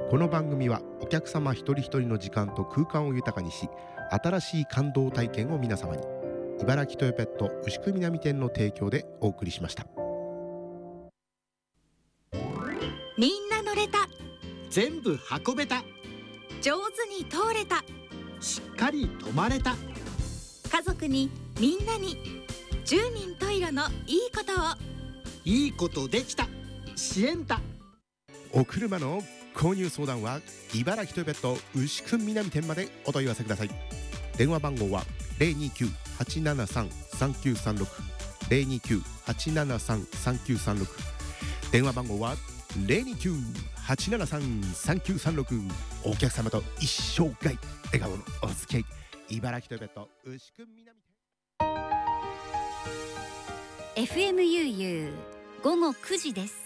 この番組はお客様一人一人の時間と空間を豊かにし、新しい感動体験を皆様に。茨城トヨペット牛久南店の提供でお送りしました。 みんな乗れた、 全部運べた、 上手に通れた、 しっかり止まれた、 家族にみんなに十人十色のいいことを。 いいことできた、支援だ。 お車の購入相談は茨城トヨペット牛久南店までお問い合わせください。電話番号は 029-873-3936 029-873-3936 電話番号は 029-873-3936。 お客様と一生涯笑顔のお付き合い、茨城トヨペット牛久南店。 FMUU 午後9時です。